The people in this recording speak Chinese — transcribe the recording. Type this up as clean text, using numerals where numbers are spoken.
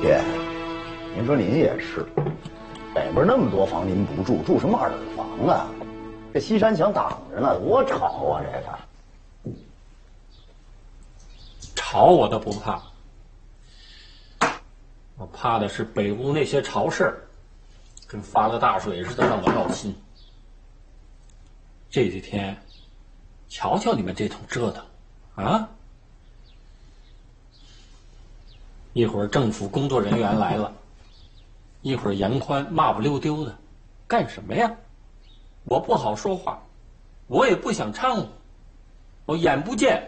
爹，您说您也是，北边那么多房您不住，住什么耳房啊？这西山墙挡着呢，多吵啊！这个吵我都不怕，我怕的是北屋那些潮事儿，跟发了大水似的，让我闹心。这几天，瞧瞧你们这通折腾，啊！一会儿政府工作人员来了，一会儿严宽骂不溜丢的，干什么呀？我不好说话，我也不想掺和，我眼不见